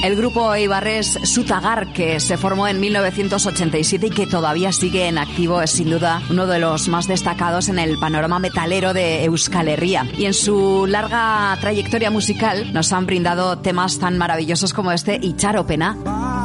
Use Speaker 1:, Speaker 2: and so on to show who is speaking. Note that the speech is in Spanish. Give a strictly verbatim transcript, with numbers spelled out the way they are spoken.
Speaker 1: El grupo eibarrés Sutagar, que se formó en mil novecientos ochenta y siete y que todavía sigue en activo, es sin duda uno de los más destacados en el panorama metalero de Euskal Herria. Y en su larga trayectoria musical nos han brindado temas tan maravillosos como este Itxaropena.